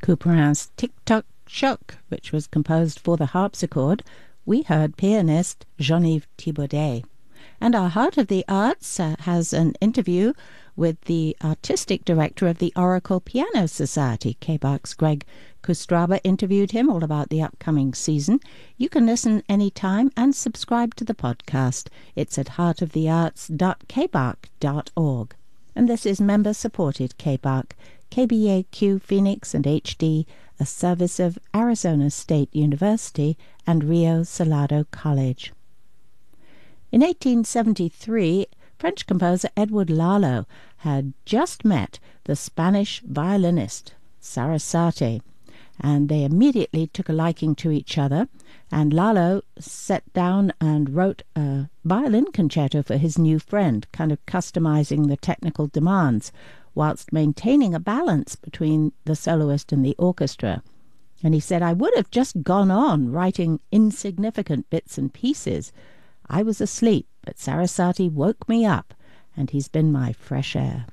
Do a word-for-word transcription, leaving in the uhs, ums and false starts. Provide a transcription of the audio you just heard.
Couperin's Tic-Toc Choc, which was composed for the harpsichord, we heard pianist Jean-Yves Thibaudet. And our Heart of the Arts uh, has an interview with the artistic director of the Oracle Piano Society. K B A K's Greg Kustraba interviewed him all about the upcoming season. You can listen anytime and subscribe to the podcast. It's at heart of the arts dot k b a k dot org. And this is member-supported K B A K, K B A Q Phoenix and H D, a service of Arizona State University and Rio Salado College. In eighteen seventy-three, French composer Edward Lalo had just met the Spanish violinist Sarasate, and they immediately took a liking to each other, and Lalo sat down and wrote a violin concerto for his new friend, kind of customizing the technical demands, whilst maintaining a balance between the soloist and the orchestra. And he said, "I would have just gone on writing insignificant bits and pieces. I was asleep, but Sarasate woke me up, and he's been my fresh air."